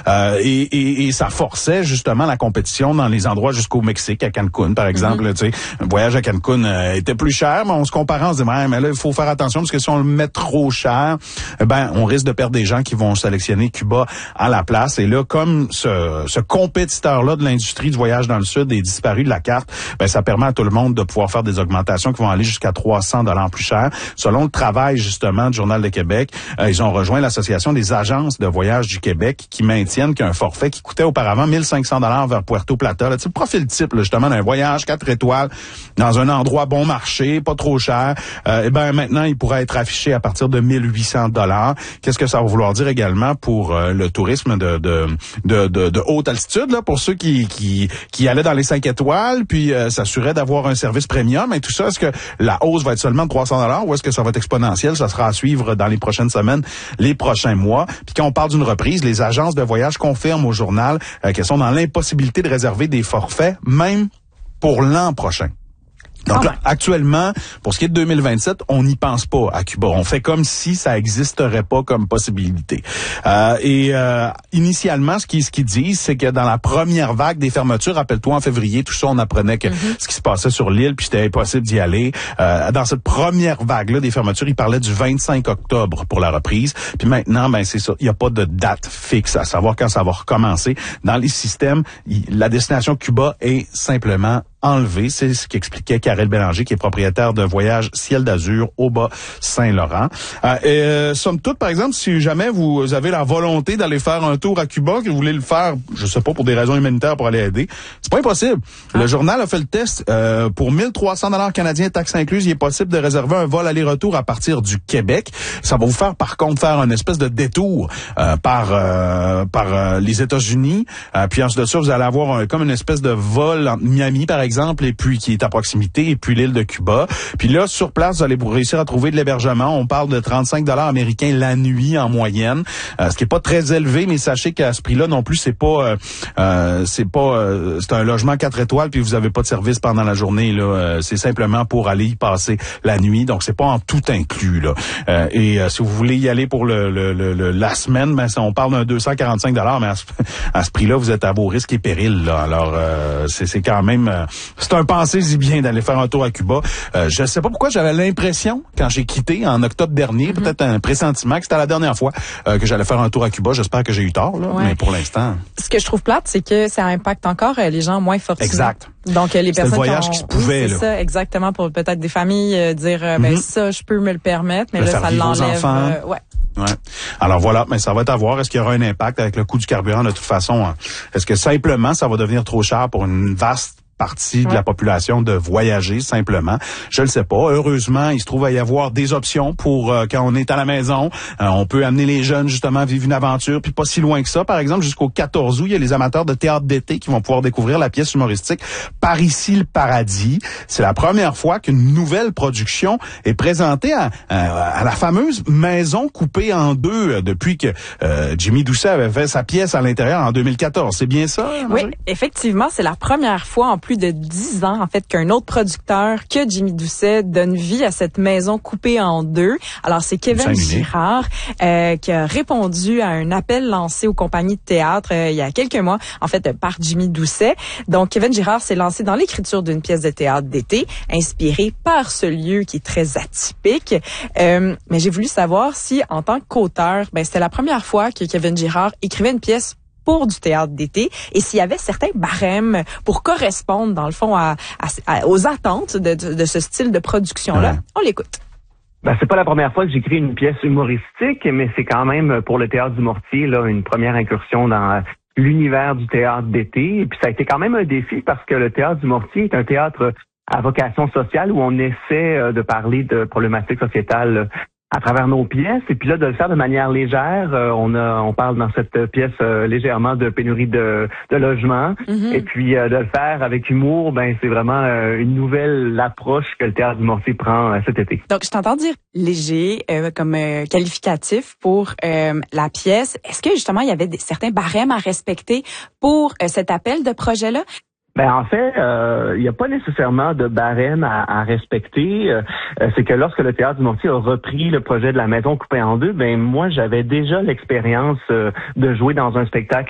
Et ça forçait justement la compétition dans les endroits jusqu'au Mexique, à Cancun, par exemple. Là, tu sais, un voyage à Cancun était plus cher, mais on se comparait, on se disait, mais là, il faut faire attention parce que si on le met trop cher, on risque de perdre des gens qui vont sélectionner Cuba à la place. Et là, comme ce compétiteur-là de l'industrie du voyage dans le Sud est disparu de la carte, ça permet à tout le monde de pouvoir faire des augmentations qui vont aller jusqu'à 300 $ plus cher. Selon le travail, justement, du Journal de Québec, ils ont rejoint l'Association des agences de voyage du Québec qui maintiennent qu'un forfait qui coûtait auparavant 1500 $ vers Puerto Plata, là, tu sais, le profil type, là, justement, d'un voyage 4 étoiles dans un endroit bon marché, pas trop cher, maintenant, il pourrait être affiché à partir de 1800 $. Qu'est-ce que ça va vouloir dire également pour le tourisme de haute altitude, là, pour ceux qui allaient dans les 5 étoiles, puis s'assurer d'avoir un service premium et tout ça? Est-ce que la hausse va être seulement de 300 $ ou est-ce que ça va être exponentiel? Ça sera à suivre dans les prochaines semaines, les prochains mois. Puis quand on parle d'une reprise, les agences de voyage confirment au journal qu'elles sont dans l'impossibilité de réserver des forfaits, même pour l'an prochain. Donc là, actuellement, pour ce qui est de 2027, on n'y pense pas à Cuba. On fait comme si ça existerait pas comme possibilité. Initialement, ce qu'ils disent, c'est que dans la première vague des fermetures, rappelle-toi, en février, tout ça, on apprenait que ce qui se passait sur l'île, puis c'était impossible d'y aller. Dans cette première vague-là des fermetures, ils parlaient du 25 octobre pour la reprise. Puis maintenant, c'est ça. Il n'y a pas de date fixe à savoir quand ça va recommencer. Dans les systèmes, la destination Cuba est simplement enlevé. C'est ce qu'expliquait Karel Bélanger, qui est propriétaire d'un voyage Ciel d'Azur au Bas-Saint-Laurent. Somme toute, par exemple, si jamais vous avez la volonté d'aller faire un tour à Cuba, que vous voulez le faire, je sais pas, pour des raisons humanitaires pour aller aider, c'est pas impossible. Le journal a fait le test. Pour 1300 $ canadiens, taxes incluses, il est possible de réserver un vol aller-retour à partir du Québec. Ça va vous faire, par contre, faire une espèce de détour par les États-Unis. Puis ensuite de ça, vous allez avoir comme une espèce de vol entre Miami, par exemple, et puis qui est à proximité, et puis l'île de Cuba. Puis là, sur place, vous allez réussir à trouver de l'hébergement. On parle de 35 $ américains la nuit en moyenne, ce qui est pas très élevé, mais sachez qu'à ce prix-là non plus, c'est un logement 4 étoiles, puis vous avez pas de service pendant la journée là. C'est simplement pour aller y passer la nuit, donc c'est pas en tout inclus là. Si vous voulez y aller pour la semaine, on parle d'un 245 $, mais à ce prix-là, vous êtes à vos risques et périls là. Alors c'est quand même c'est un pensez-y bien d'aller faire un tour à Cuba. Je sais pas pourquoi j'avais l'impression, quand j'ai quitté en octobre dernier, peut-être un pressentiment que c'était la dernière fois que j'allais faire un tour à Cuba. J'espère que j'ai eu tort, là, mais pour l'instant... Ce que je trouve plate, c'est que ça impacte encore les gens moins fortunés. Exact. Donc, les personnes le voyage qui se pouvait, c'est là. Ça, exactement, pour peut-être des familles dire, ça, je peux me le permettre, mais le là, faire ça vivre aux l'enlève. enfants. Ouais. Alors voilà, mais ça va être à voir. Est-ce qu'il y aura un impact avec le coût du carburant de toute façon? Est-ce que simplement, ça va devenir trop cher pour une vaste partie de la population de voyager simplement? Je le sais pas. Heureusement, il se trouve à y avoir des options pour quand on est à la maison. On peut amener les jeunes justement à vivre une aventure, puis pas si loin que ça. Par exemple, jusqu'au 14 août, il y a les amateurs de théâtre d'été qui vont pouvoir découvrir la pièce humoristique Par ici le paradis. C'est la première fois qu'une nouvelle production est présentée à la fameuse maison coupée en deux depuis que Jimmy Doucet avait fait sa pièce à l'intérieur en 2014. C'est bien ça, Marjorie? Oui, effectivement, c'est la première fois en plus de 10 ans, en fait, qu'un autre producteur que Jimmy Doucet donne vie à cette maison coupée en deux. Alors, c'est Kevin Girard qui a répondu à un appel lancé aux compagnies de théâtre il y a quelques mois, en fait, par Jimmy Doucet. Donc, Kevin Girard s'est lancé dans l'écriture d'une pièce de théâtre d'été, inspirée par ce lieu qui est très atypique. Mais j'ai voulu savoir si, en tant qu'auteur, c'était la première fois que Kevin Girard écrivait une pièce pour du théâtre d'été et s'il y avait certains barèmes pour correspondre, dans le fond, aux attentes de ce style de production-là. Ouais. On l'écoute. C'est pas la première fois que j'écris une pièce humoristique, mais c'est quand même pour le Théâtre du Mortier là une première incursion dans l'univers du théâtre d'été. Et puis ça a été quand même un défi parce que le Théâtre du Mortier est un théâtre à vocation sociale où on essaie de parler de problématiques sociétales à travers nos pièces, et puis là, de le faire de manière légère. On parle dans cette pièce légèrement de pénurie de logement, et puis de le faire avec humour, c'est vraiment une nouvelle approche que le Théâtre du Mortier prend cet été. Donc, je t'entends dire léger comme qualificatif pour la pièce. Est-ce que justement, il y avait certains barèmes à respecter pour cet appel de projet-là? En fait, il n'y a pas nécessairement de barème à respecter. C'est que lorsque le Théâtre du Mortier a repris le projet de la maison coupée en deux, moi, j'avais déjà l'expérience de jouer dans un spectacle